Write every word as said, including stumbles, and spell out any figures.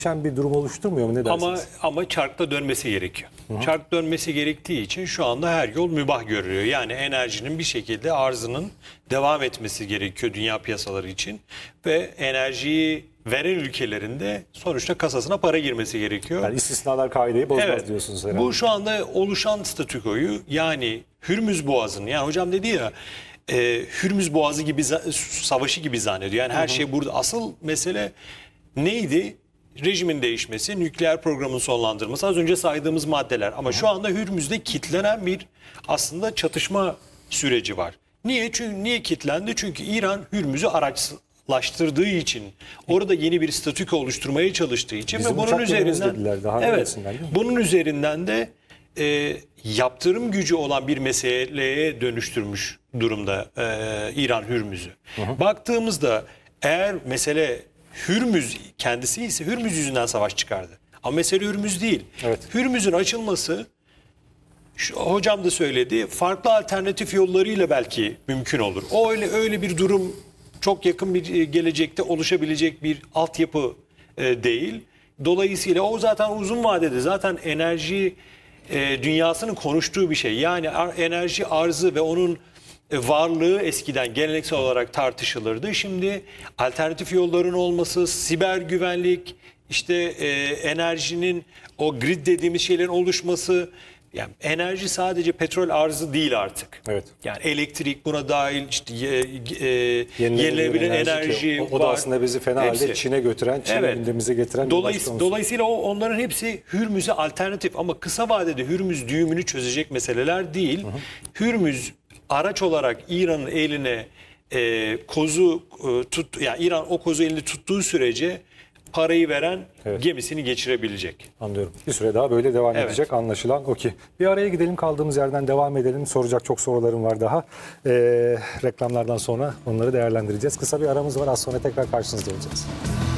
bir durum oluşturmuyor mu? Ne dersiniz? Ama ama çarkta dönmesi gerekiyor. Hı hı. Çark dönmesi gerektiği için şu anda her yol mübah görülüyor. Yani enerjinin bir şekilde arzının devam etmesi gerekiyor dünya piyasaları için ve enerjiyi veren ülkelerinde sonuçta kasasına para girmesi gerekiyor. Yani istisnalar kaideyi bozmaz evet, diyorsunuz herhalde. Bu şu anda oluşan statükoyu, yani Hürmüz Boğazı'nı, yani hocam dedi ya e, Hürmüz Boğazı gibi savaşı gibi zannediyor. Yani her hı hı. şey burada. Asıl mesele neydi? Rejimin değişmesi, nükleer programın sonlandırılması, az önce saydığımız maddeler. Ama şu anda Hürmüz'de kitlenen bir aslında çatışma süreci var. Niye? Çünkü niye kilitlendi? Çünkü İran Hürmüz'ü araçlaştırdığı için, orada yeni bir statüko oluşturmaya çalıştığı için Bizim ve bunun üzerinden dediler, daha evet, bunun üzerinden de e, yaptırım gücü olan bir meseleye dönüştürmüş durumda e, İran Hürmüz'ü. Baktığımızda eğer mesele Hürmüz kendisi ise Hürmüz yüzünden savaş çıkardı. Ama mesele Hürmüz değil. Evet. Hürmüz'ün açılması, şu, hocam da söyledi, farklı alternatif yollarıyla belki mümkün olur. O öyle öyle bir durum çok yakın bir gelecekte oluşabilecek bir altyapı e, değil. Dolayısıyla o zaten uzun vadede zaten enerji e, dünyasının konuştuğu bir şey. Yani enerji arzı ve onun varlığı eskiden geleneksel olarak tartışılırdı. Şimdi alternatif yolların olması, siber güvenlik, işte e, enerjinin o grid dediğimiz şeylerin oluşması, yani enerji sadece petrol arzı değil artık. Evet. Yani elektrik buna dahil, işte e, e, yenilenebilir enerji, enerji o, o da aslında bizi fena hepsi. halde Çin'e götüren, Çin'e evet. gündemimize getiren Dolayısıyla, dolayısıyla o, onların hepsi Hürmüz'e alternatif, ama kısa vadede Hürmüz düğümünü çözecek meseleler değil. Hı hı. Hürmüz araç olarak İran'ın eline e, kozu e, tut, yani İran o kozu elini tuttuğu sürece parayı veren evet. gemisini geçirebilecek. Anlıyorum. Bir süre daha böyle devam evet. edecek, anlaşılan o ki. Bir araya gidelim, kaldığımız yerden devam edelim. Soracak çok sorularım var daha. Ee, reklamlardan sonra onları değerlendireceğiz. Kısa bir aramız var, az sonra tekrar karşınızda olacağız.